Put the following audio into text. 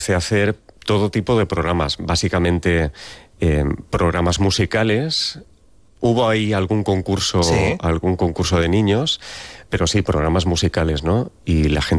empecé a hacer todo tipo de programas, básicamente programas musicales. Hubo ahí algún concurso Sí. de niños, pero sí, programas musicales, ¿no? Y la gente